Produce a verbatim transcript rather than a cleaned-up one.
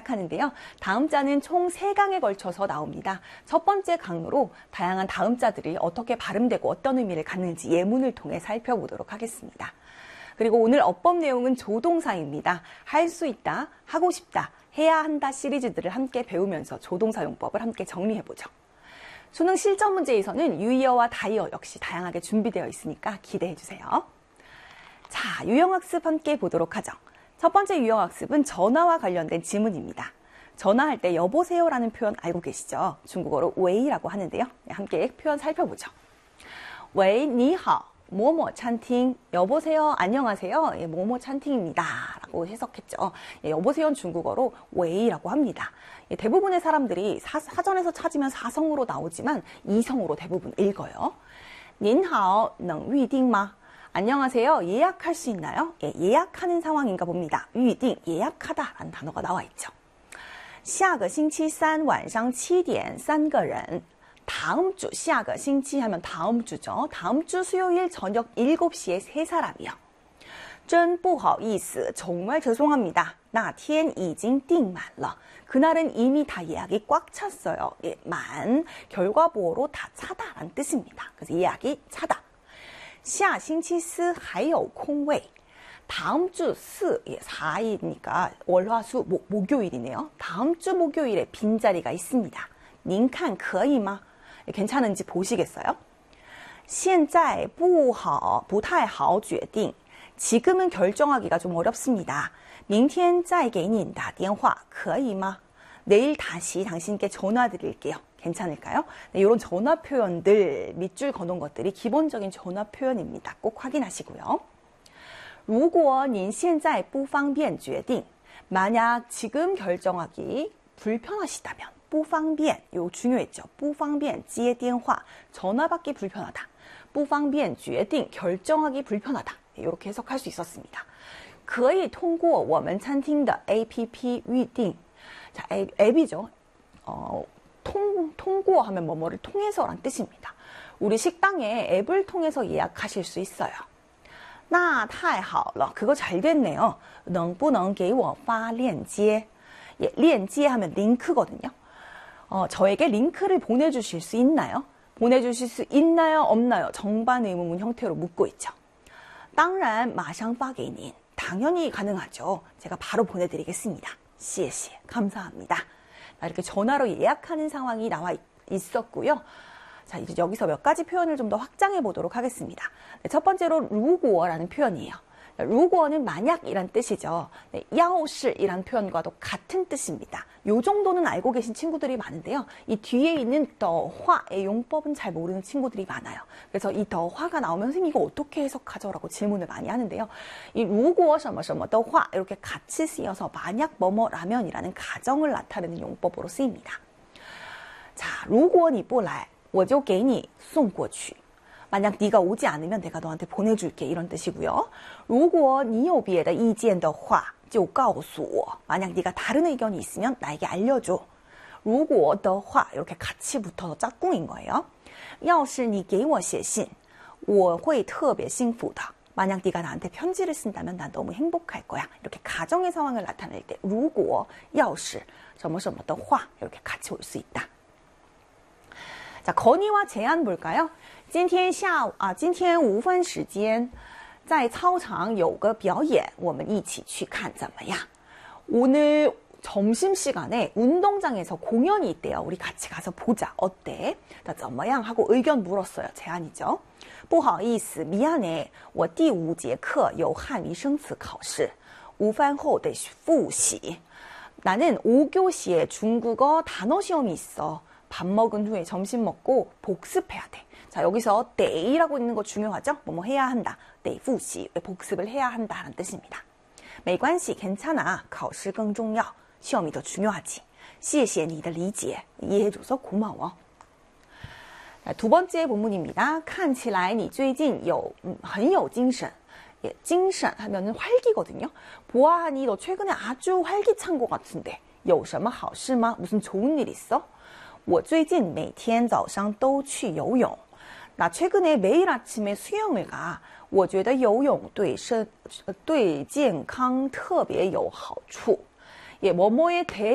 시작하는데요. 다음자는 총 세 강에 걸쳐서 나옵니다. 첫 번째 강으로 다양한 다음자들이 어떻게 발음되고 어떤 의미를 갖는지 예문을 통해 살펴보도록 하겠습니다. 그리고 오늘 어법 내용은 조동사입니다. 할 수 있다, 하고 싶다, 해야 한다 시리즈들을 함께 배우면서 조동사 용법을 함께 정리해보죠. 수능 실전 문제에서는 유의어와 다이어 역시 다양하게 준비되어 있으니까 기대해주세요. 자, 유형학습 함께 보도록 하죠. 첫 번째 유형학습은 전화와 관련된 지문입니다. 전화할 때 여보세요라는 표현 알고 계시죠? 중국어로 웨이라고 하는데요. 함께 표현 살펴보죠. 웨이, 니하오, 뭐뭐 찬팅, 여보세요, 안녕하세요, 예, 뭐뭐 찬팅입니다 라고 해석했죠. 예, 여보세요는 중국어로 웨이라고 합니다. 예, 대부분의 사람들이 사, 사전에서 찾으면 사성으로 나오지만 이성으로 대부분 읽어요. 닌好, 能预定吗? 안녕하세요, 예약할 수 있나요? 예, 예약하는 상황인가 봅니다. 预定, 예약하다 라는 단어가 나와 있죠. 下个星期三晚上七点三个人 다음 주, 下个星期 하면 다음 주죠. 다음 주 수요일 저녁 일곱 시에 세 사람이요. 真不好意思, 정말 죄송합니다. 那天已经订满了. 그날은 이미 다 예약이 꽉 찼어요. 예, 만, 결과보호로 다 차다라는 뜻입니다. 그래서 예약이 차다. 下星期四还有空位. 다음 주 스, 예, 사 일이니까 월화수 목, 목요일이네요. 다음 주 목요일에 빈자리가 있습니다. 您看可以吗? 괜찮은지 보시겠어요? 现在不好,不太好决定. 지금은 결정하기가 좀 어렵습니다. 明天再给您打电话可以吗? 내일 다시 당신께 전화 드릴게요. 괜찮을까요? 네, 이런 전화 표현들, 밑줄 거놓은 것들이 기본적인 전화 표현입니다. 꼭 확인하시고요. 如果您现在不方便决定, 만약 지금 결정하기 불편하시다면, 不方便, 이거 중요했죠. 不方便接电话, 전화 받기 불편하다. 不方便决定, 결정하기 불편하다. 이렇게 해석할 수 있었습니다. 可以通过我们餐厅的 A P P 预定. 자, 앱, 앱이죠. 어, 통, 통고 하면 뭐뭐를 통해서란 뜻입니다. 우리 식당에 앱을 통해서 예약하실 수 있어요. 那太好了. 그거 잘 됐네요. 能不能给我发链接? 예, 链接 하면 링크거든요. 어, 저에게 링크를 보내주실 수 있나요? 보내주실 수 있나요? 없나요? 정반 의문문 형태로 묻고 있죠. 当然马上发给您. 당연히 가능하죠. 제가 바로 보내드리겠습니다. 谢谢. 감사합니다. 이렇게 전화로 예약하는 상황이 나와 있었고요. 자, 이제 여기서 몇 가지 표현을 좀 더 확장해 보도록 하겠습니다. 네, 첫 번째로 루구어라는 표현이에요. 루구어는 만약이란 뜻이죠. 네, 야오시이란 표현과도 같은 뜻입니다. 요 정도는 알고 계신 친구들이 많은데요. 이 뒤에 있는 더화의 용법은 잘 모르는 친구들이 많아요. 그래서 이 더화가 나오면 선생님 이거 어떻게 해석하죠? 라고 질문을 많이 하는데요. 이 루구어 셔머셔머 더화 이렇게 같이 쓰여서 만약 뭐뭐라면이라는 가정을 나타내는 용법으로 쓰입니다. 자, 如果你不来我就给你送过去. 만약 네가 오지 않으면 내가 너한테 보내줄게 이런 뜻이고요. 如果你有别的意见的话就告诉我. 만약 네가 다른 의견이 있으면 나에게 알려줘. 如果的话 이렇게 같이 붙어서 짝꿍인 거예요. 要是你给我写信我会特别幸福的. 만약 네가 나한테 편지를 쓴다면 난 너무 행복할 거야. 이렇게 가정의 상황을 나타낼 때 如果要是什么什么的话 이렇게 같이 올 수 있다. 자, 건의와 제안 볼까요? 今天下午啊，今天午饭时间在操场有个表演我们一起去看怎么样? 오늘 점심시간에 운동장에서 공연이 있대요. 우리 같이 가서 보자. 어때? 怎么样? 하고 의견 물었어요. 제안이죠. 不好意思, 미안해. 我第五节课有汉语生词考试. 午饭后得复习. 나는 오 교시에 중국어 단어 시험이 있어. 밥 먹은 후에 점심 먹고 복습해야 돼. 자, 여기서 데이라고 있는 거 중요하죠? 뭐뭐 해야 한다. 데이复习, 복습을 해야 한다라는 뜻입니다. 没关系, 괜찮아. 考试更重要. 시험이 더 중요하지. 谢谢你的理解. 이해해줘서 고마워. 자, 두 번째 본문입니다. 看起来你最近有很有精神. 예, 精神 하면은 활기거든요. 보아하니 너 최근에 아주 활기찬 것 같은데. 有什么好事吗? 무슨 좋은 일 있어? 我最近每天早上都去游泳. 나 최근에 매일 아침에 수영을 가. 我觉得游泳对身对健康特别有好处. 예, 뭐뭐에 대해